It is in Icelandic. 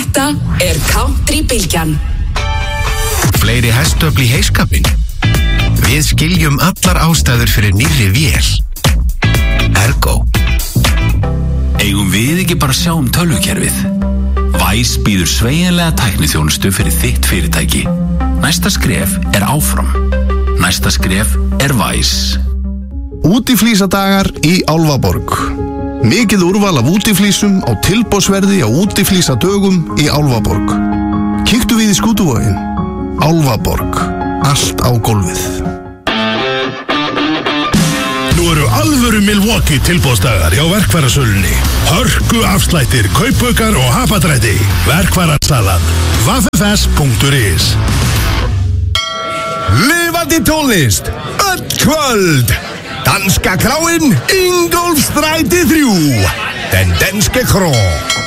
Þetta Country-bylgjan. Fleiri hestöfl í heiskapinn. Við skiljum allar ástæður fyrir nýrri vél. Ergo. Eigum við ekki bara sjá tölvukerfið? Væs býður sveigjanlega tækniþjónustu fyrir þitt fyrirtæki. Næsta skref áfram. Næsta skref Væs. Útiflísadagar í Álfaborg. Mikið úrval af útiflísum á tilboðsverði á útiflísadögum í Álfaborg. Kíktu við í Skútuvoginn. Álfaborg. Allt á gólfið. Nú eru alvöru Milwaukee tilboðsdagar hjá verkfærasölunni. Hörku afslættir, kaupaukar og hapadrætti. Verkfærasalan. www.ffs.is. Lifandi tónlist, öll kvöld. Danska kráin, Ingolfsstræti 3. Den danske krog.